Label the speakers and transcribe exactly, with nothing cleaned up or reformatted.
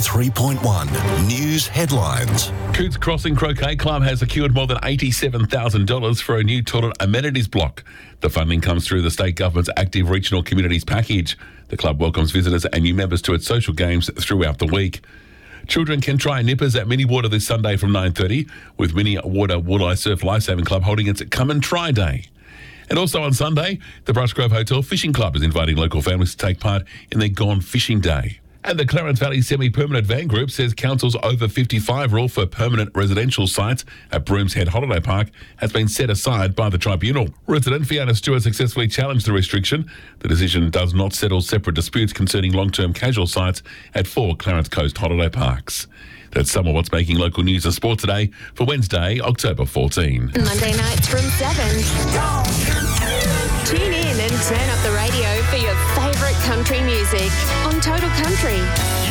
Speaker 1: three point one News Headlines.
Speaker 2: Cootes Crossing Croquet Club has secured more than eighty-seven thousand dollars for a new toilet amenities block. The funding comes through the state government's Active Regional Communities package. The club welcomes visitors and new members to its social games throughout the week. Children can try nippers at Mini Water this Sunday from nine thirty, with Mini Water Walleye Surf Lifesaving Club holding its Come and Try Day. And also on Sunday, the Brushgrove Hotel Fishing Club is inviting local families to take part in their Gone Fishing Day. And the Clarence Valley Semi-Permanent Van Group says council's over fifty-five rule for permanent residential sites at Brooms Head Holiday Park has been set aside by the tribunal. Resident Fiona Stewart successfully challenged the restriction. The decision does not settle separate disputes concerning long-term casual sites at four Clarence Coast holiday parks. That's some of what's making local news and sport today for Wednesday, October fourteenth.
Speaker 3: Monday nights from seven. Tune in and turn up the radio for your favourite country music on Total Country.